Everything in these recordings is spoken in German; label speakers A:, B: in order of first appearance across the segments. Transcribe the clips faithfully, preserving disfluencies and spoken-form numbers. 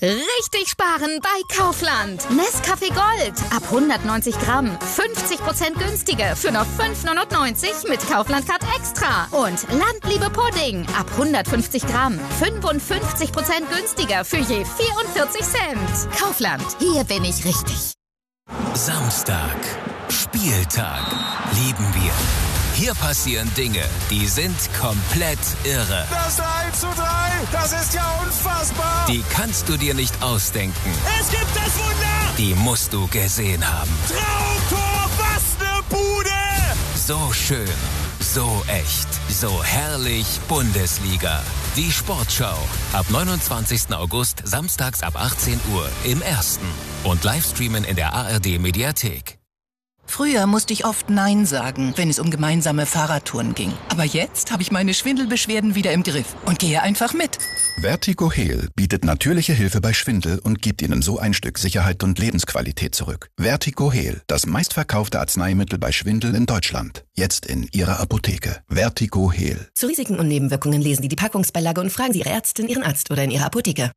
A: Richtig sparen bei Kaufland. Nescafé Gold ab hundertneunzig Gramm. fünfzig Prozent günstiger für nur fünf neunundneunzig mit Kaufland Card Extra. Und Landliebe Pudding ab hundertfünfzig Gramm. fünfundfünfzig Prozent günstiger für je vierundvierzig Cent. Kaufland, hier bin ich richtig.
B: Samstag. Spieltag. Lieben wir. Hier passieren Dinge, die sind komplett irre.
C: Das eins zu drei, das ist ja unfassbar.
B: Die kannst du dir nicht ausdenken.
C: Es gibt das Wunder.
B: Die musst du gesehen haben.
C: Traumtor, was ne Bude.
B: So schön, so echt, so herrlich Bundesliga. Die Sportschau. Ab neunundzwanzigsten August, samstags ab achtzehn Uhr im Ersten. Und Livestreamen in der A R D-Mediathek.
D: Früher musste ich oft Nein sagen, wenn es um gemeinsame Fahrradtouren ging. Aber jetzt habe ich meine Schwindelbeschwerden wieder im Griff und gehe einfach mit.
E: Vertigo Heal bietet natürliche Hilfe bei Schwindel und gibt Ihnen so ein Stück Sicherheit und Lebensqualität zurück. Vertigo Heal, das meistverkaufte Arzneimittel bei Schwindel in Deutschland. Jetzt in Ihrer Apotheke. Vertigo Heal.
F: Zu Risiken und Nebenwirkungen lesen Sie die Packungsbeilage und fragen Sie Ihre Ärztin, Ihren Arzt oder in Ihrer Apotheke.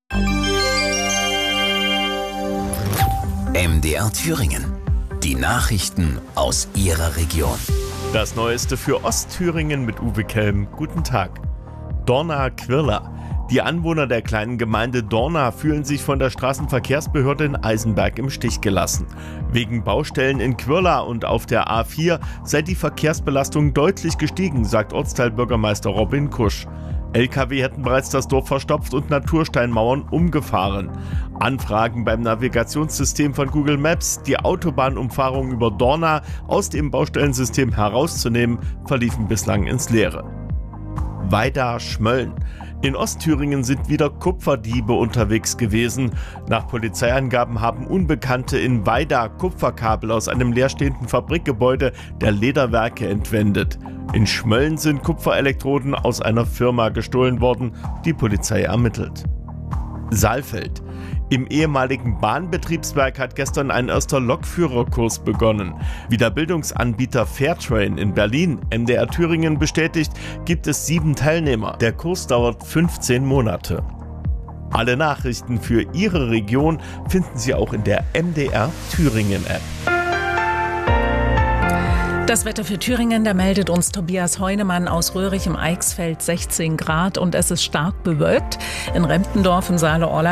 B: M D R Thüringen. Die Nachrichten aus Ihrer Region.
G: Das Neueste für Ostthüringen mit Uwe Kelm. Guten Tag. Dorna-Quirla. Die Anwohner der kleinen Gemeinde Dorna fühlen sich von der Straßenverkehrsbehörde in Eisenberg im Stich gelassen. Wegen Baustellen in Quirla und auf der A vier sei die Verkehrsbelastung deutlich gestiegen, sagt Ortsteilbürgermeister Robin Kusch. L K W hätten bereits das Dorf verstopft und Natursteinmauern umgefahren. Anfragen beim Navigationssystem von Google Maps, die Autobahnumfahrung über Dorna aus dem Baustellensystem herauszunehmen, verliefen bislang ins Leere. Weida-Schmölln. In Ostthüringen sind wieder Kupferdiebe unterwegs gewesen. Nach Polizeiangaben haben Unbekannte in Weida Kupferkabel aus einem leerstehenden Fabrikgebäude der Lederwerke entwendet. In Schmölln sind Kupferelektroden aus einer Firma gestohlen worden. Die Polizei ermittelt. Saalfeld. Im ehemaligen Bahnbetriebswerk hat gestern ein erster Lokführerkurs begonnen. Wie der Bildungsanbieter Fairtrain in Berlin M D R Thüringen bestätigt, gibt es sieben Teilnehmer. Der Kurs dauert fünfzehn Monate. Alle Nachrichten für Ihre Region finden Sie auch in der M D R Thüringen App.
H: Das Wetter für Thüringen, da meldet uns Tobias Heunemann aus Röhrig im Eichsfeld sechzehn Grad und es ist stark bewölkt. In Remptendorf im Saale-Orla